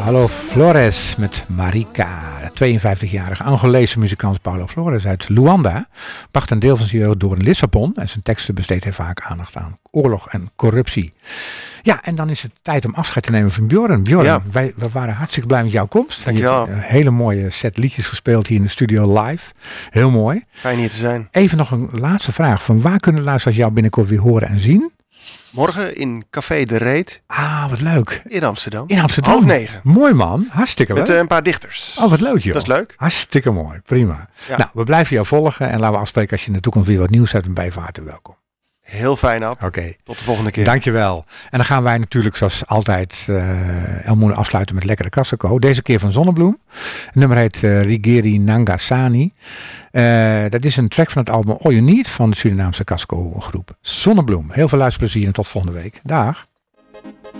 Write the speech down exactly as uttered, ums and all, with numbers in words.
Paulo Flores met Marica. De tweeënvijftigjarige Angolese muzikant Paulo Flores uit Luanda bracht een deel van zijn jeugd door in Lissabon en zijn teksten besteedt hij vaak aandacht aan oorlog en corruptie. Ja, en dan is het tijd om afscheid te nemen van Björn. Björn, ja. wij, we waren hartstikke blij met jouw komst. Dankjewel. Je hebt een hele mooie set liedjes gespeeld hier in de studio live. Heel mooi. Fijn hier te zijn. Even nog een laatste vraag. Van waar kunnen luisteraars jou binnenkort weer horen en zien? Morgen in Café de Reet. Ah, wat leuk. In Amsterdam. In Amsterdam. Half negen. Mooi man. Hartstikke leuk. Met uh, een paar dichters. Oh, wat leuk joh. Dat is leuk. Hartstikke mooi. Prima. Ja. Nou, we blijven jou volgen en laten we afspreken als je in de toekomst weer wat nieuws hebt en bij je van harte welkom. Heel fijn, Ab. Oké. Okay. Tot de volgende keer. Dankjewel. En dan gaan wij natuurlijk zoals altijd uh, El Moene afsluiten met lekkere Kasako. Deze keer van Zonnebloem. Het nummer heet uh, Rigeri Nangasani. Uh, dat is een track van het album All You Need van de Surinaamse Kasako groep. Zonnebloem. Heel veel luisterplezier en tot volgende week. Dag.